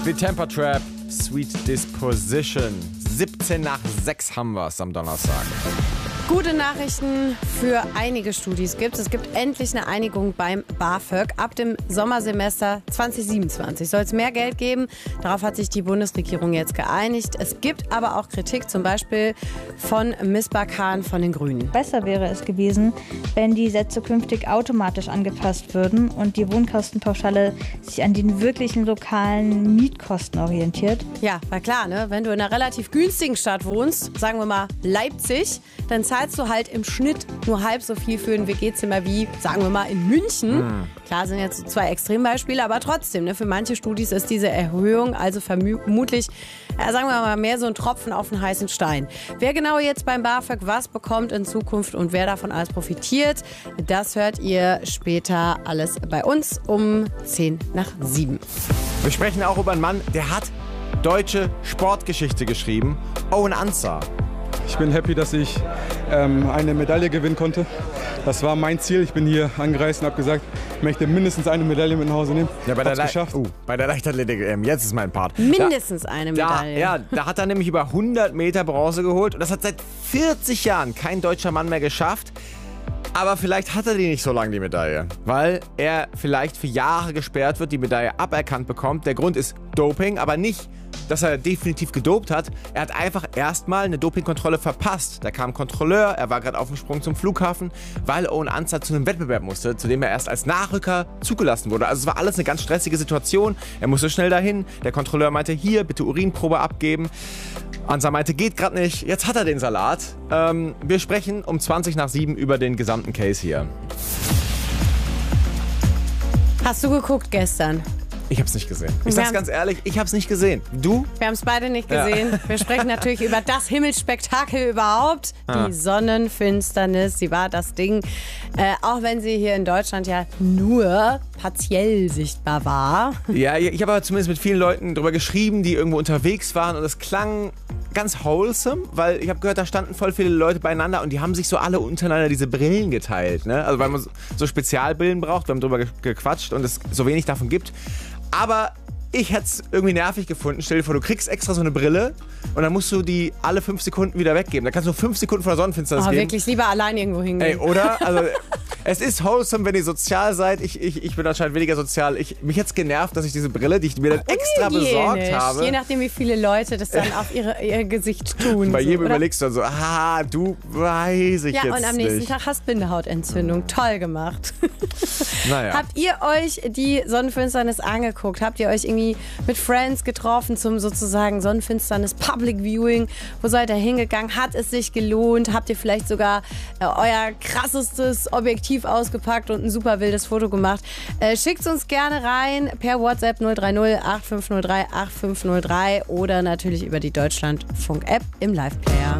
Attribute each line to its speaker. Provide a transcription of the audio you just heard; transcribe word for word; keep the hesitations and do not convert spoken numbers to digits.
Speaker 1: Speed Temper Trap, Sweet Disposition. siebzehn nach sechs haben wir es am Donnerstag.
Speaker 2: Gute Nachrichten für einige Studis gibt es. Es gibt endlich eine Einigung beim BAföG. Ab dem Sommersemester zwanzig siebenundzwanzig soll es mehr Geld geben. Darauf hat sich die Bundesregierung jetzt geeinigt. Es gibt aber auch Kritik, zum Beispiel von Misbah Khan von den Grünen.
Speaker 3: Besser wäre es gewesen, wenn die Sätze künftig automatisch angepasst würden und die Wohnkostenpauschale sich an den wirklichen lokalen Mietkosten orientiert.
Speaker 2: Ja, war klar, ne? Wenn du in einer relativ günstigen Stadt wohnst, sagen wir mal Leipzig, dann zahlst du halt im Schnitt nur halb so viel für ein W G-Zimmer wie, sagen wir mal, in München. Mhm. Klar sind jetzt so zwei Extrembeispiele, aber trotzdem, ne, für manche Studis ist diese Erhöhung also vermutlich, ja, sagen wir mal, mehr so ein Tropfen auf einen heißen Stein. Wer genau jetzt beim BAföG was bekommt in Zukunft und wer davon alles profitiert, das hört ihr später alles bei uns um zehn nach sieben.
Speaker 1: Wir sprechen auch über einen Mann, der hat deutsche Sportgeschichte geschrieben. Owen Ansah.
Speaker 4: Ich bin happy, dass ich ähm, eine Medaille gewinnen konnte. Das war mein Ziel. Ich bin hier angereist und habe gesagt, ich möchte mindestens eine Medaille mit nach Hause nehmen.
Speaker 1: Ja, bei der, Le-
Speaker 4: geschafft.
Speaker 1: uh, bei der Leichtathletik, ähm, jetzt ist mein Part.
Speaker 2: Mindestens
Speaker 1: da,
Speaker 2: eine Medaille.
Speaker 1: Da, ja, da hat er nämlich über hundert Meter Bronze geholt. Und das hat seit vierzig Jahren kein deutscher Mann mehr geschafft. Aber vielleicht hat er die nicht so lange, die Medaille. Weil er vielleicht für Jahre gesperrt wird, die Medaille aberkannt bekommt. Der Grund ist Doping, aber nicht, dass er definitiv gedopt hat. Er hat einfach erstmal eine Dopingkontrolle verpasst. Da kam ein Kontrolleur, er war gerade auf dem Sprung zum Flughafen, weil Owen Ansah zu einem Wettbewerb musste, zu dem er erst als Nachrücker zugelassen wurde. Also es war alles eine ganz stressige Situation. Er musste schnell dahin. Der Kontrolleur meinte, hier, bitte Urinprobe abgeben. Ansah meinte, geht gerade nicht. Jetzt hat er den Salat. Ähm, wir sprechen um zwanzig nach sieben über den gesamten Case hier.
Speaker 2: Hast du geguckt gestern?
Speaker 1: Ich hab's nicht gesehen. Ich
Speaker 2: Wir
Speaker 1: sag's
Speaker 2: haben-
Speaker 1: ganz ehrlich, ich hab's nicht gesehen. Du?
Speaker 2: Wir haben es beide nicht
Speaker 1: Ja.
Speaker 2: gesehen. Wir sprechen natürlich über das Himmelsspektakel überhaupt.
Speaker 1: Ah.
Speaker 2: Die Sonnenfinsternis, sie war das Ding. Äh, auch wenn sie hier in Deutschland ja nur partiell sichtbar war.
Speaker 1: Ja, ich habe aber zumindest mit vielen Leuten drüber geschrieben, die irgendwo unterwegs waren und es klang ganz wholesome, weil ich habe gehört, da standen voll viele Leute beieinander und die haben sich so alle untereinander diese Brillen geteilt, ne? Also weil man so- so Spezialbrillen braucht, wir haben drüber ge- gequatscht und es so wenig davon gibt. Aber ich hätte es irgendwie nervig gefunden. Stell dir vor, du kriegst extra so eine Brille und dann musst du die alle fünf Sekunden wieder weggeben. Da kannst du fünf Sekunden vor der Sonnenfinsternis
Speaker 2: Aber
Speaker 1: geben.
Speaker 2: wirklich lieber allein irgendwo
Speaker 1: Ey,
Speaker 2: hingehen.
Speaker 1: oder? Also, es ist wholesome, wenn ihr sozial seid. Ich, ich, ich bin anscheinend weniger sozial. Ich, mich hat's genervt, dass ich diese Brille, die ich mir dann extra besorgt
Speaker 2: Unhygienisch.
Speaker 1: habe.
Speaker 2: Je nachdem, wie viele Leute das dann auf ihre, ihr Gesicht tun.
Speaker 1: Bei
Speaker 2: so,
Speaker 1: jedem
Speaker 2: oder?
Speaker 1: überlegst du dann so, ah, du weiß ich
Speaker 2: Ja,
Speaker 1: jetzt
Speaker 2: und am nächsten
Speaker 1: nicht.
Speaker 2: Tag hast Bindehautentzündung. Toll gemacht.
Speaker 1: Naja.
Speaker 2: Habt ihr euch die Sonnenfinsternis angeguckt? Habt ihr euch irgendwie mit Friends getroffen zum sozusagen Sonnenfinsternis Public Viewing? Wo seid ihr hingegangen? Hat es sich gelohnt? Habt ihr vielleicht sogar äh, euer krassestes Objektiv ausgepackt und ein super wildes Foto gemacht? Äh, schickt uns gerne rein per WhatsApp null drei null acht fünf null drei acht fünf null drei oder natürlich über die Deutschlandfunk-App im Live-Player.